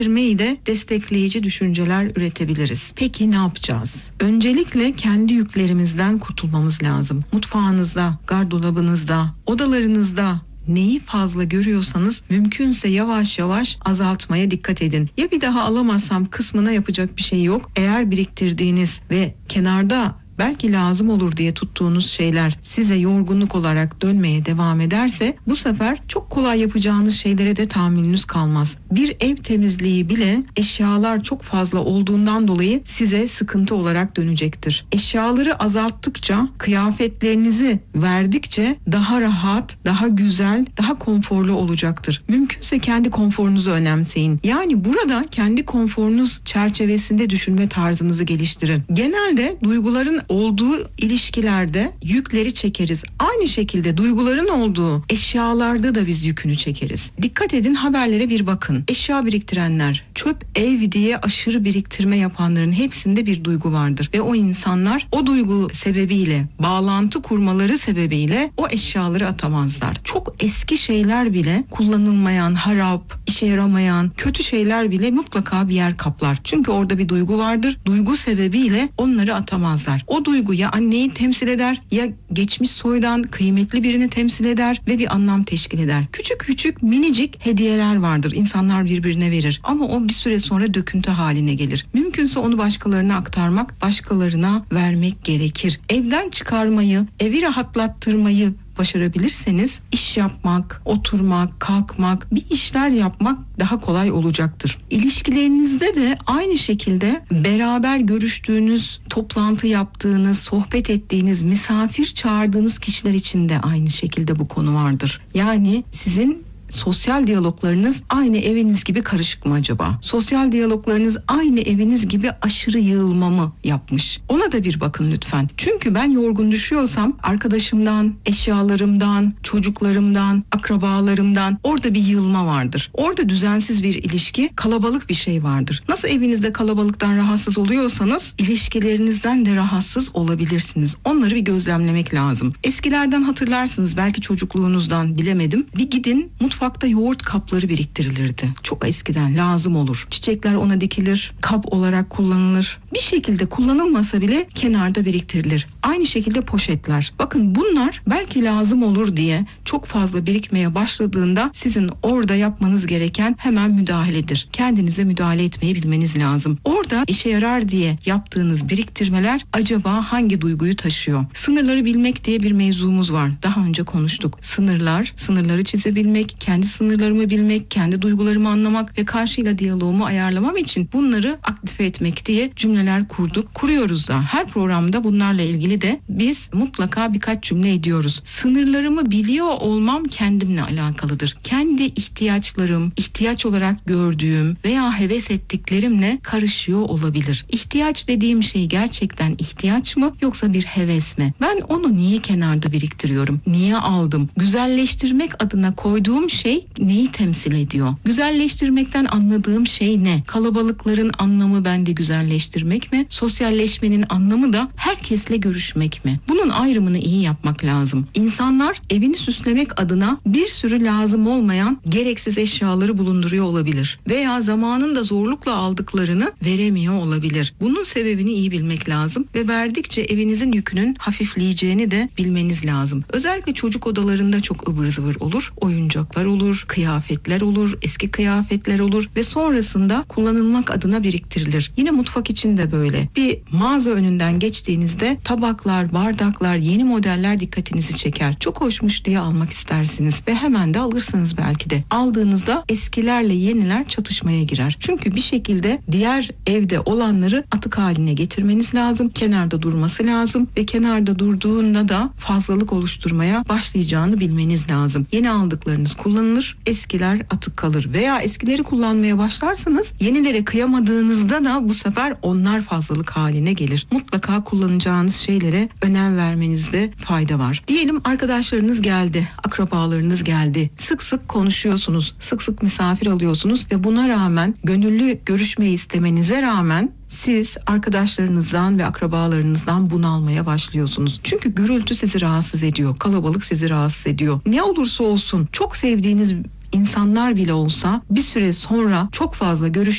de destekleyici düşünceler üretebiliriz. Peki ne yapacağız? Öncelikle kendi yüklerimizden kurtulmamız lazım. Mutfağınızda, gardırobunuzda, odalarınızda neyi fazla görüyorsanız mümkünse yavaş yavaş azaltmaya dikkat edin. Ya bir daha alamazsam kısmına yapacak bir şey yok. Eğer biriktirdiğiniz ve kenarda belki lazım olur diye tuttuğunuz şeyler size yorgunluk olarak dönmeye devam ederse bu sefer çok kolay yapacağınız şeylere de tahammülünüz kalmaz. Bir ev temizliği bile eşyalar çok fazla olduğundan dolayı size sıkıntı olarak dönecektir. Eşyaları azalttıkça, kıyafetlerinizi verdikçe daha rahat, daha güzel, daha konforlu olacaktır. Mümkünse kendi konforunuzu önemseyin. Yani burada kendi konforunuz çerçevesinde düşünme tarzınızı geliştirin. Genelde duyguların olduğu ilişkilerde yükleri çekeriz. Aynı şekilde duyguların olduğu eşyalarda da biz yükünü çekeriz. Dikkat edin, haberlere bir bakın. Eşya biriktirenler, çöp ev diye aşırı biriktirme yapanların hepsinde bir duygu vardır. Ve o insanlar o duygu sebebiyle, bağlantı kurmaları sebebiyle o eşyaları atamazlar. Çok eski şeyler bile, kullanılmayan, harap, işe yaramayan, kötü şeyler bile mutlaka bir yer kaplar. Çünkü orada bir duygu vardır. Duygu sebebiyle onları atamazlar. O duygu ya anneyi temsil eder, ya geçmiş soydan kıymetli birini temsil eder ve bir anlam teşkil eder. Küçük küçük minicik hediyeler vardır. İnsanlar birbirine verir. Ama o bir süre sonra döküntü haline gelir. Mümkünse onu başkalarına aktarmak, başkalarına vermek gerekir. Evden çıkarmayı, evi rahatlattırmayı başarabilirseniz iş yapmak, oturmak, kalkmak, bir işler yapmak daha kolay olacaktır. İlişkilerinizde de aynı şekilde beraber görüştüğünüz, toplantı yaptığınız, sohbet ettiğiniz, misafir çağırdığınız kişiler için de aynı şekilde bu konu vardır. Yani sizin sosyal diyaloglarınız aynı eviniz gibi karışık mı acaba? Sosyal diyaloglarınız aynı eviniz gibi aşırı yığılma mı yapmış? Ona da bir bakın lütfen. Çünkü ben yorgun düşüyorsam arkadaşımdan, eşyalarımdan, çocuklarımdan, akrabalarımdan orada bir yığılma vardır. Orada düzensiz bir ilişki, kalabalık bir şey vardır. Nasıl evinizde kalabalıktan rahatsız oluyorsanız ilişkilerinizden de rahatsız olabilirsiniz. Onları bir gözlemlemek lazım. Eskilerden hatırlarsınız, belki çocukluğunuzdan, bilemedim. Bir gidin, mutfakta yoğurt kapları biriktirilirdi. Çok eskiden, lazım olur. Çiçekler ona dikilir, kap olarak kullanılır. Bir şekilde kullanılmasa bile kenarda biriktirilir. Aynı şekilde poşetler. Bakın bunlar belki lazım olur diye çok fazla birikmeye başladığında sizin orada yapmanız gereken hemen müdahaledir. Kendinize müdahale etmeyi bilmeniz lazım. Orada işe yarar diye yaptığınız biriktirmeler acaba hangi duyguyu taşıyor? Sınırları bilmek diye bir mevzumuz var. Daha önce konuştuk. Sınırları çizebilmek, kendi sınırlarımı bilmek, kendi duygularımı anlamak ve karşıyla diyaloğumu ayarlamam için bunları aktive etmek diye cümleler kurduk. Kuruyoruz da. Her programda bunlarla ilgili de biz mutlaka birkaç cümle ediyoruz. Sınırlarımı biliyor olmam kendimle alakalıdır. Kendi ihtiyaçlarım, ihtiyaç olarak gördüğüm veya heves ettiklerimle karışıyor olabilir. İhtiyaç dediğim şey gerçekten ihtiyaç mı yoksa bir heves mi? Ben onu niye kenarda biriktiriyorum? Niye aldım? Güzelleştirmek adına koyduğum şey neyi temsil ediyor? Güzelleştirmekten anladığım şey ne? Kalabalıkların anlamı bende güzelleştirmek mi? Sosyalleşmenin anlamı da herkesle görüşmek mi? Bunun ayrımını iyi yapmak lazım. İnsanlar evini süslemek adına bir sürü lazım olmayan gereksiz eşyaları bulunduruyor olabilir. Veya zamanında zorlukla aldıklarını veremiyor olabilir. Bunun sebebini iyi bilmek lazım ve verdikçe evinizin yükünün hafifleyeceğini de bilmeniz lazım. Özellikle çocuk odalarında çok ıvır zıvır olur. Oyuncaklar olur, kıyafetler olur, eski kıyafetler olur ve sonrasında kullanılmak adına biriktirilir. Yine mutfak için de böyle. Bir mağaza önünden geçtiğinizde tabaklar, bardaklar, yeni modeller dikkatinizi çeker. Çok hoşmuş diye almak istersiniz ve hemen de alırsınız belki de. Aldığınızda eskilerle yeniler çatışmaya girer. Çünkü bir şekilde diğer evde olanları atık haline getirmeniz lazım. Kenarda durması lazım ve kenarda durduğunda da fazlalık oluşturmaya başlayacağını bilmeniz lazım. Yeni aldıklarınız kullanılır, eskiler atık kalır veya eskileri kullanmaya başlarsanız yenilere kıyamadığınızda da bu sefer onlar fazlalık haline gelir. Mutlaka kullanacağınız şeylere önem vermenizde fayda var. Diyelim arkadaşlarınız geldi, akrabalarınız geldi. Sık sık konuşuyorsunuz, sık sık misafir alıyorsunuz ve buna rağmen gönüllü görüşmeyi istemenize rağmen siz arkadaşlarınızdan ve akrabalarınızdan bunalmaya başlıyorsunuz. Çünkü gürültü sizi rahatsız ediyor, kalabalık sizi rahatsız ediyor. Ne olursa olsun çok sevdiğiniz insanlar bile olsa bir süre sonra çok fazla